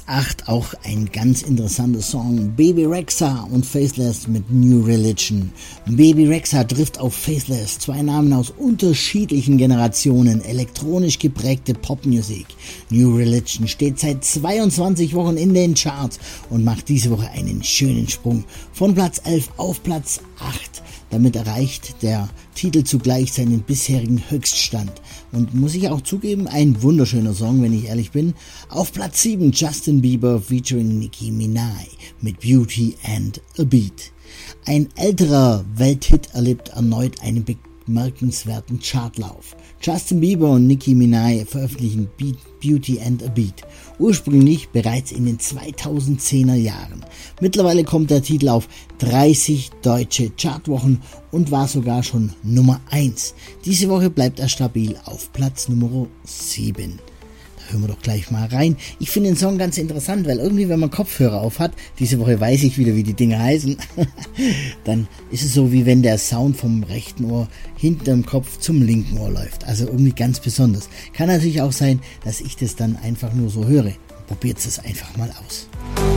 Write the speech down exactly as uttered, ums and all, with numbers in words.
acht auch ein ganz interessanter Song. Bebe Rexha und Faceless mit New Religion. Bebe Rexha trifft auf Faceless, zwei Namen aus unterschiedlichen Generationen, elektronisch geprägte Popmusik. New Religion steht seit zweiundzwanzig Wochen in den Charts und macht diese Woche einen schönen Sprung von Platz elf auf Platz acht. Damit erreicht der Titel zugleich seinen bisherigen Höchststand. Und muss ich auch zugeben, ein wunderschöner Song, wenn ich ehrlich bin. Auf Platz sieben Justin Bieber featuring Nicki Minaj mit Beauty and a Beat. Ein älterer Welthit erlebt erneut einen bemerkenswerten Chartlauf. Justin Bieber und Nicki Minaj veröffentlichen Beat, Beauty and a Beat, ursprünglich bereits in den zweitausendzehner Jahren. Mittlerweile kommt der Titel auf dreißig deutsche Chartwochen und war sogar schon Nummer eins. Diese Woche bleibt er stabil auf Platz Nummer sieben. Da hören wir doch gleich mal rein. Ich finde den Song ganz interessant, weil irgendwie, wenn man Kopfhörer auf hat, diese Woche weiß ich wieder, wie die Dinge heißen, dann ist es so, wie wenn der Sound vom rechten Ohr hinterm Kopf zum linken Ohr läuft. Also irgendwie ganz besonders. Kann natürlich auch sein, dass ich das dann einfach nur so höre. Probiert es einfach mal aus.